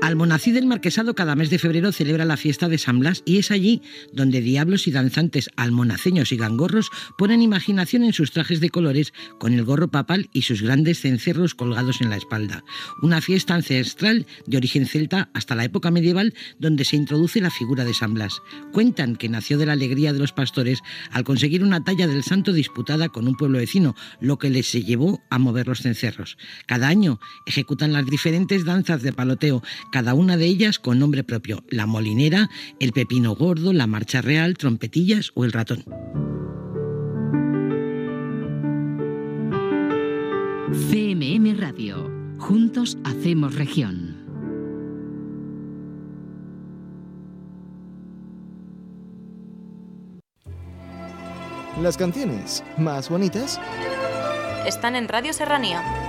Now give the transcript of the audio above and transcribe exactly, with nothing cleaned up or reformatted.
Almonacid del Marquesado cada mes de febrero celebra la fiesta de San Blas y es allí donde diablos y danzantes almonaceños y gangorros ponen imaginación en sus trajes de colores con el gorro papal y sus grandes cencerros colgados en la espalda. Una fiesta ancestral de origen celta hasta la época medieval donde se introduce la figura de San Blas. Cuentan que nació de la alegría de los pastores al conseguir una talla del santo disputada con un pueblo vecino, lo que les llevó a mover los cencerros. Cada año ejecutan las diferentes danzas de paloteo, cada una de ellas con nombre propio: la molinera, el pepino gordo, la marcha real, trompetillas o el ratón. C M M Radio. Juntos hacemos región. Las canciones más bonitas están en Radio Serranía.